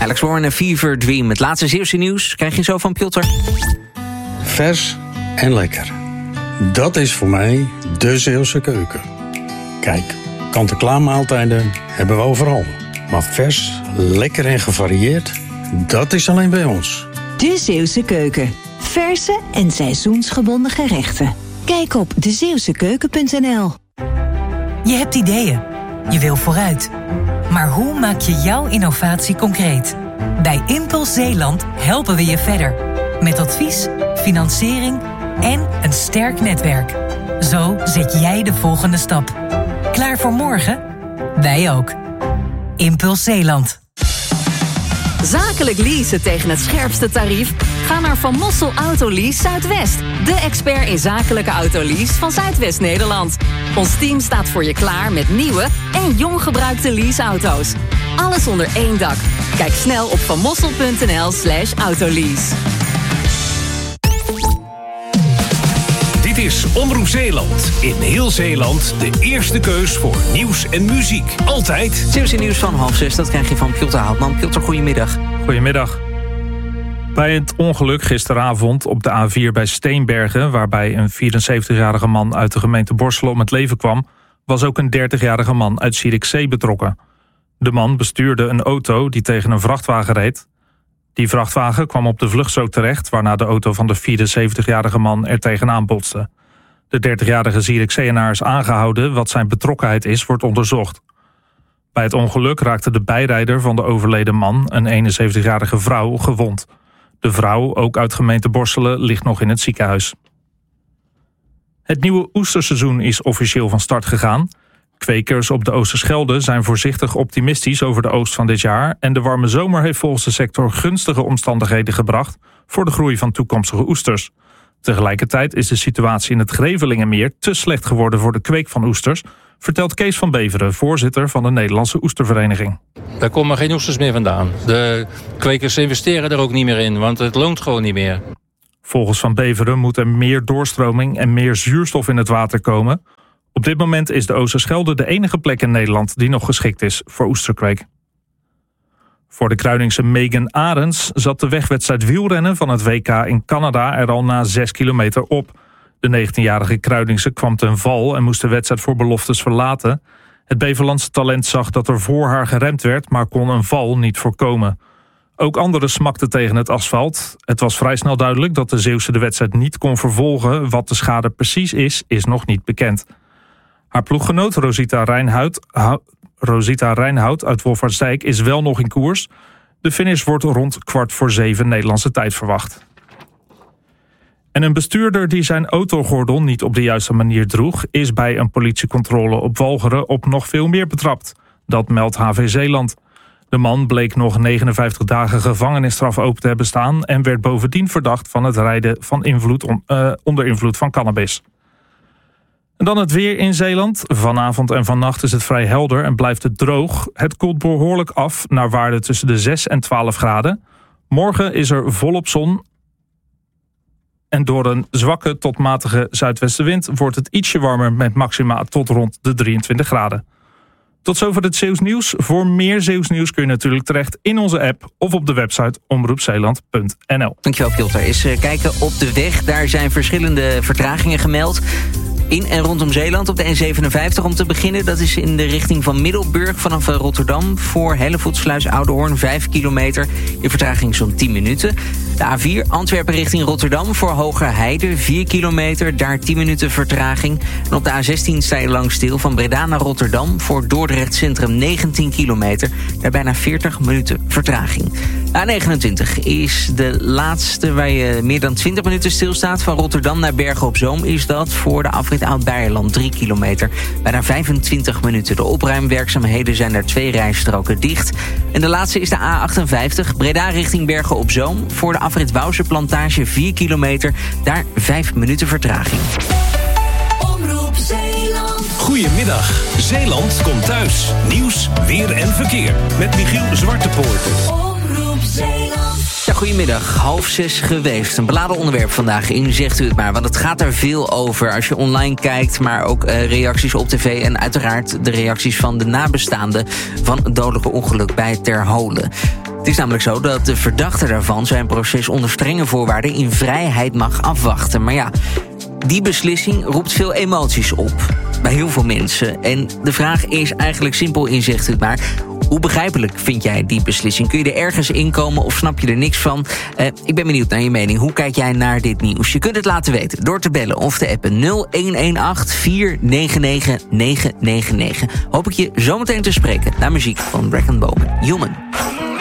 Alex Warren en Fever Dream. Het laatste Zeeuwse nieuws krijg je zo van Piotr. Vers en lekker. Dat is voor mij de Zeeuwse keuken. Kijk, kant-en-klaar maaltijden hebben we overal. Maar vers, lekker en gevarieerd, dat is alleen bij ons. De Zeeuwse keuken. Verse en seizoensgebonden gerechten. Kijk op dezeeuwsekeuken.nl. Je hebt ideeën. Je wil vooruit. Maar hoe maak je jouw innovatie concreet? Bij Impuls Zeeland helpen we je verder. Met advies, financiering en een sterk netwerk. Zo zet jij de volgende stap. Klaar voor morgen? Wij ook. Impuls Zeeland. Zakelijk leasen tegen het scherpste tarief? Ga naar Van Mossel Autolease Zuidwest. De expert in zakelijke autolease van Zuidwest-Nederland. Ons team staat voor je klaar met nieuwe en jong gebruikte leaseauto's. Alles onder één dak. Kijk snel op vanmossel.nl/autolease. Dit is Omroep Zeeland. In heel Zeeland de eerste keus voor nieuws en muziek. Altijd Zeeuwse nieuws van 5:30, dat krijg je van Piotr Houtman. Piotr, goedemiddag. Goedemiddag. Bij het ongeluk gisteravond op de A4 bij Steenbergen, waarbij een 74-jarige man uit de gemeente Borselen om het leven kwam, was ook een 30-jarige man uit Zierikzee betrokken. De man bestuurde een auto die tegen een vrachtwagen reed. Die vrachtwagen kwam op de vluchtstrook terecht, waarna de auto van de 74-jarige man er tegenaan botste. De 30-jarige Zierikzeeënaar is aangehouden. Wat zijn betrokkenheid is, wordt onderzocht. Bij het ongeluk raakte de bijrijder van de overleden man, een 71-jarige vrouw, gewond. De vrouw, ook uit gemeente Borselen, ligt nog in het ziekenhuis. Het nieuwe oesterseizoen is officieel van start gegaan. Kwekers op de Oosterschelde zijn voorzichtig optimistisch over de oogst van dit jaar en de warme zomer heeft volgens de sector gunstige omstandigheden gebracht voor de groei van toekomstige oesters. Tegelijkertijd is de situatie in het Grevelingenmeer te slecht geworden voor de kweek van oesters, vertelt Kees van Beveren, voorzitter van de Nederlandse Oestervereniging. Daar komen geen oesters meer vandaan. De kwekers investeren er ook niet meer in, want het loont gewoon niet meer. Volgens Van Beveren moet er meer doorstroming en meer zuurstof in het water komen. Op dit moment is de Oosterschelde de enige plek in Nederland die nog geschikt is voor oesterkweek. Voor de Kruiningse Megan Arends zat de wegwedstrijd wielrennen van het WK in Canada er al na 6 kilometer op. De 19-jarige Kruiningse kwam ten val en moest de wedstrijd voor beloftes verlaten. Het Beverlandse talent zag dat er voor haar geremd werd, maar kon een val niet voorkomen. Ook anderen smakten tegen het asfalt. Het was vrij snel duidelijk dat de Zeeuwse de wedstrijd niet kon vervolgen. Wat de schade precies is nog niet bekend. Haar ploeggenoot Rosita Reinhout uit Wolfhardsdijk is wel nog in koers. De finish wordt rond 6:15 Nederlandse tijd verwacht. En een bestuurder die zijn autogordel niet op de juiste manier droeg, is bij een politiecontrole op Walcheren op nog veel meer betrapt. Dat meldt HV Zeeland. De man bleek nog 59 dagen gevangenisstraf open te hebben staan en werd bovendien verdacht van het rijden van onder invloed van cannabis. En dan het weer in Zeeland. Vanavond en vannacht is het vrij helder en blijft het droog. Het koelt behoorlijk af naar waarden tussen de 6 en 12 graden. Morgen is er volop zon. En door een zwakke tot matige zuidwestenwind wordt het ietsje warmer met maxima tot rond de 23 graden. Tot zover het Zeeuws nieuws. Voor meer Zeeuws nieuws kun je natuurlijk terecht in onze app of op de website omroepzeeland.nl. Dankjewel Piotr. Eens kijken op de weg. Daar zijn verschillende vertragingen gemeld. In en rondom Zeeland op de N57 om te beginnen. Dat is in de richting van Middelburg vanaf Rotterdam. Voor Hellevoetsluis Oudehoorn 5 kilometer. Je vertraging zo'n 10 minuten. De A4 Antwerpen richting Rotterdam voor Hogerheide 4 kilometer. Daar 10 minuten vertraging. En op de A16 sta je lang stil van Breda naar Rotterdam. Voor Dordrecht Centrum 19 kilometer. Daar bijna 40 minuten vertraging. De A29 is de laatste waar je meer dan 20 minuten stilstaat. Van Rotterdam naar Bergen op Zoom is dat voor de afrit Oud-Beierland 3 kilometer. Bijna 25 minuten. De opruimwerkzaamheden zijn er 2 rijstroken dicht. En de laatste is de A58 Breda richting Bergen op Zoom. Voor de afrit Wouwse-Plantage 4 kilometer. Daar 5 minuten vertraging. Omroep Zeeland. Goedemiddag. Zeeland komt thuis. Nieuws, weer en verkeer. Met Michiel Zwartepoort. Omroep Zeeland. Ja, goedemiddag. 5:30 geweest. Een beladen onderwerp vandaag in, zegt u het maar. Want het gaat er veel over als je online kijkt. Maar ook reacties op tv. En uiteraard de reacties van de nabestaanden van het dodelijke ongeluk bij Ter Holen. Het is namelijk zo dat de verdachte daarvan zijn proces onder strenge voorwaarden in vrijheid mag afwachten. Maar ja, die beslissing roept veel emoties op bij heel veel mensen. En de vraag is eigenlijk simpel inzicht het maar: hoe begrijpelijk vind jij die beslissing? Kun je er ergens in komen of snap je er niks van? Ik ben benieuwd naar je mening. Hoe kijk jij naar dit nieuws? Je kunt het laten weten door te bellen of te appen 0118 499 999. Hoop ik je zometeen te spreken naar muziek van Breck & Bowman. Human.